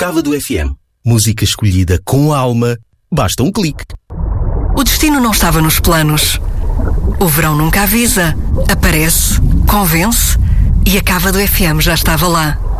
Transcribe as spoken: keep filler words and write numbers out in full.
Cava do F M. Música escolhida com alma. Basta um clique. O destino não estava nos planos. O verão nunca avisa. Aparece, convence e a Cava do F M já estava lá.